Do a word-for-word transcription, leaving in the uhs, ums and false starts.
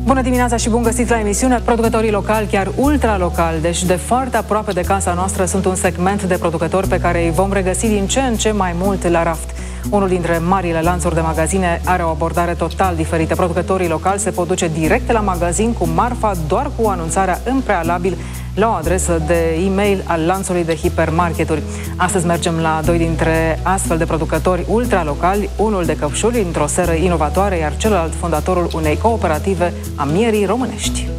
Bună dimineața și bun găsit la emisiune. Producătorii locali, chiar ultra-locali, deci de foarte aproape de casa noastră, sunt un segment de producători pe care îi vom regăsi din ce în ce mai mult la raft. Unul dintre marile lanțuri de magazine are o abordare total diferită. Producătorii locali se pot duce direct la magazin cu marfa doar cu anunțarea în prealabil la o adresă de e-mail al lanțului de hipermarketuri. Astăzi mergem la doi dintre astfel de producători ultra-locali, unul de căpșuni într-o seră inovatoare, iar celălalt fondatorul unei cooperative a mierii românești.